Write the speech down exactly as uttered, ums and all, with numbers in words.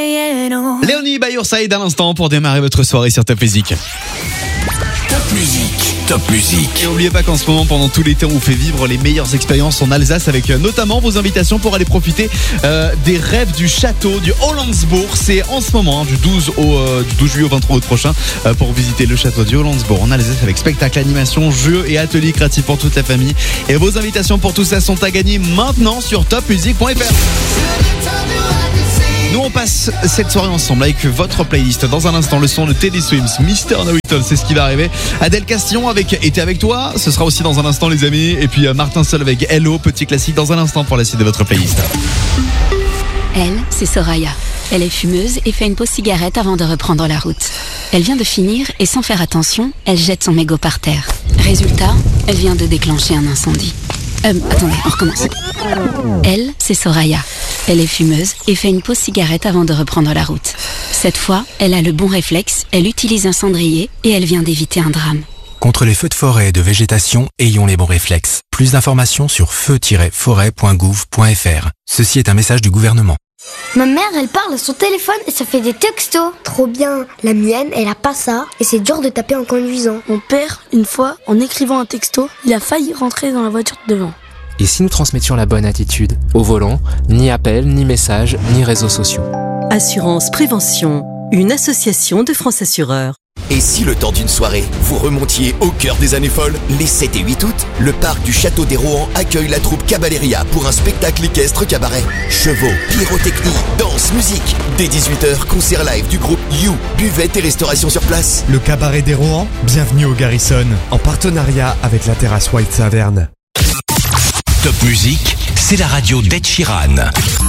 Léonie by your side à l'instant pour démarrer votre soirée sur Top Music. Top Music, Top Music. Et n'oubliez pas qu'en ce moment, pendant tout l'été, on vous fait vivre les meilleures expériences en Alsace avec euh, notamment vos invitations pour aller profiter euh, des rêves du château du Hollandsbourg. C'est en ce moment, hein, du, douze au, euh, du douze juillet au vingt-trois août prochain, euh, pour visiter le château du Hollandsbourg en Alsace avec spectacle, animation, jeux et ateliers créatifs pour toute la famille. Et vos invitations pour tout ça sont à gagner maintenant sur top music point f r. Nous on passe cette soirée ensemble avec votre playlist. Dans un instant, le son de Teddy Swims, mister Know-It-All, c'est ce qui va arriver. Adèle Castillon avec Été avec toi, ce sera aussi dans un instant les amis. Et puis Martin Sol avec Hello, petit classique dans un instant pour la suite de votre playlist. Elle, c'est Soraya. Elle est fumeuse et fait une pause cigarette avant de reprendre la route. Elle vient de finir et sans faire attention, elle jette son mégot par terre. Résultat, elle vient de déclencher un incendie. Euh, attendez, on recommence. Elle, c'est Soraya. Elle est fumeuse et fait une pause cigarette avant de reprendre la route. Cette fois, elle a le bon réflexe, elle utilise un cendrier et elle vient d'éviter un drame. Contre les feux de forêt et de végétation, ayons les bons réflexes. Plus d'informations sur feu tiret forêt point gouv point f r. Ceci est un message du gouvernement. Ma mère, elle parle à son téléphone et ça fait des textos. Trop bien. La mienne, elle a pas ça et c'est dur de taper en conduisant. Mon père, une fois, en écrivant un texto, il a failli rentrer dans la voiture de devant. Et si nous transmettions la bonne attitude? Au volant, ni appel, ni message, ni réseaux sociaux. Assurance Prévention, une association de France Assureurs. Et si le temps d'une soirée, vous remontiez au cœur des années folles? Les sept et huit août, le parc du Château des Rohan accueille la troupe Caballeria pour un spectacle équestre cabaret. Chevaux, pyrotechnie, danse, musique. Dès dix-huit heures, concert live du groupe You, buvette et restauration sur place. Le cabaret des Rohan, bienvenue au Garrison, en partenariat avec la terrasse White Saverne. Top Music, c'est la radio d'Ed Sheeran.